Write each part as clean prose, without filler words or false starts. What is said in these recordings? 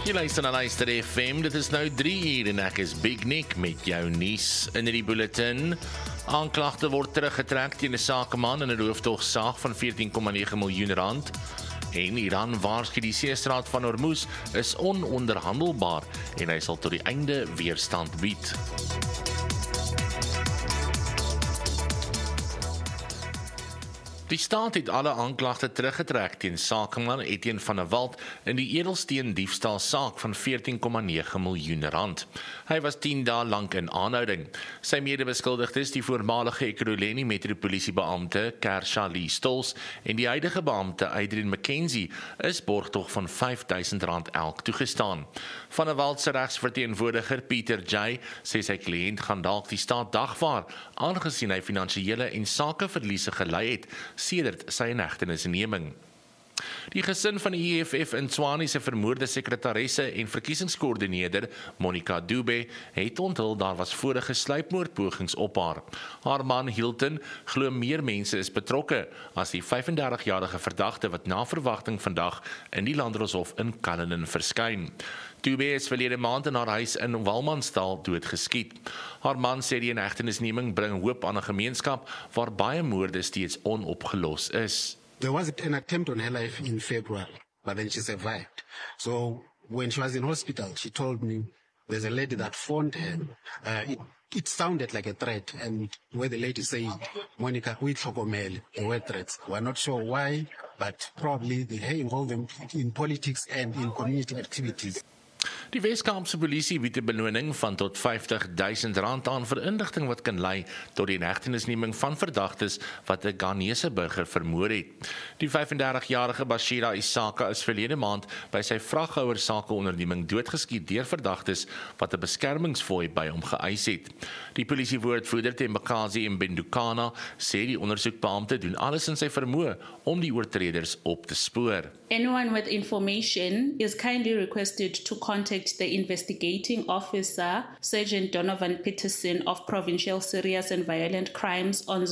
Jy luister na Luister FM, dit is nou 3 uur en ek is Big Nick met jou nuus in die bulletin. Aanklagte word teruggetrek teen 'n sakeman in 'n rooftogsaak van 14,9 miljoen rand. En Iran waarsku die seestraat van Hormuz is ononderhandelbaar en hy sal tot die einde weerstand bied. Die staat het alle aanklagte teruggetrek teen sakeman Etienne van der Walt in die edelsteen diefstalsaak van 14,9 miljoen rand. Hy was 10 dae lank in aanhouding. Sy medebeskuldigdes, die voormalige Ekurhuleni metropolisiebeampte Kersha Lee Stols en die huidige beampte Adrian McKenzie, is borgtog van R5,000 elk toegestaan. Van der Walt se regsverteenwoordiger Pieter J. sê sy kliënt gaan dalk die staat dagvaar, aangesien hy finansiële en sakeverliese gelei het sedert sy inhegtenisneming. Die gesin van die EFF in Tshwane se vermoorde sekretaresse en verkiesingskoördineerder Monica Dube het onthul daar was vorige sluipmoordpogings op haar. Haar man Hilton glo meer mense is betrokke as die 35-jarige verdagte wat na verwagting vandag in die Landdroshof in Cullinan verskyn. Dube is verlede maand in haar huis in Walmansdal doodgeskiet. Haar man sê die inhegtenisneming bring hoop aan 'n gemeenskap waar baie moorde steeds onopgelos is. There was an attempt on her life in February, but then she survived. So when she was in hospital, she told me there's a lady that phoned her. It sounded like a threat, and where the lady said, Monica, we tlhokomele, there were threats. We're not sure why, but probably her involvement in politics and in community activities. Die Weskaapse polisie bied 'n beloning van tot R50,000 aan vir inligting wat kan lei tot die inhegtenisneming van verdagtes wat 'n Ghanese burger vermoor het. Die 35-jarige Bashira Isaka is verlede maand by sy vraghouer sakeonderneming doodgeskiet deur verdagtes wat 'n beskermingsfooi by hom geëis het. Die polisiewoordvoerder Tembakazi Mbendukana sê die ondersoekbeampte doen alles in sy vermoë om die oortreders op te spoor. Anyone with information is kindly requested to contact the investigating officer, Sergeant Donovan Peterson of Provincial Serious and Violent Crimes on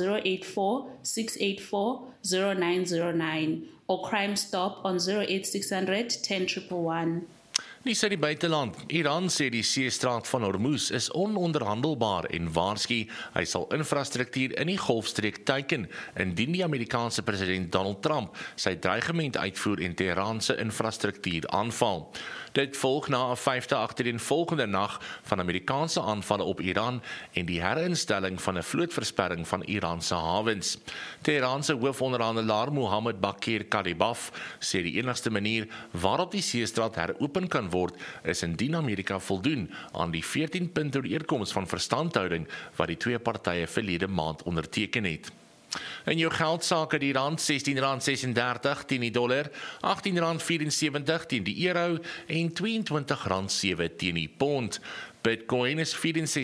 084-684-0909 or Crime Stop on 08600 10111. Nuus uit die buiteland. Iran sê die seestraat van Hormuz is ononderhandelbaar en waarsku hy sal infrastruktuur in die golfstreek teiken indien die Amerikaanse president Donald Trump sy dreigement uitvoer en Teheran se infrastruktuur aanval. Dit volg na 'n 5de agtereenvolgende nag van Amerikaanse aanvalle op Iran en die herinstelling van 'n vlootversperring van Iran se hawens. Teheran se hoofonderhandelaar Mohammed Bakir Kalibaf sê die enigste manier waarop die seestraat heropen kan word is indien Amerika voldoen aan die 14-punt ooreenkoms van verstandhouding wat die twee partye verlede maand onderteken het. In jou geldsake die rand R16,36 teen die dollar, R18,74 teen die euro en R22,07 teen die pond. Bitcoin is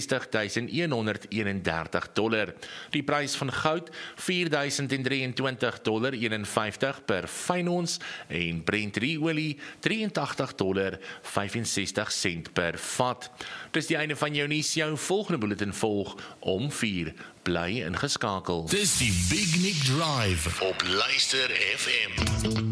$64,131. Die prys van goud $4,023,51 per fyn ons en Brent olie $83,65 per vat. Dis die einde van jou nuus. Jou volgende bulletin volg om 4. Bly ingeskakel. Dis die Big Nick Drive op Luister FM.